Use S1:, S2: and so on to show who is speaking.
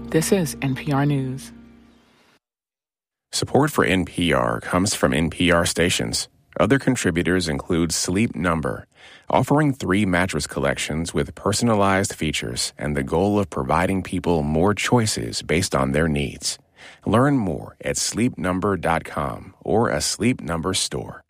S1: This is NPR News.
S2: Support for NPR comes from NPR stations. Other contributors include Sleep Number, offering 3 mattress collections with personalized features and the goal of providing people more choices based on their needs. Learn more at sleepnumber.com or a Sleep Number store.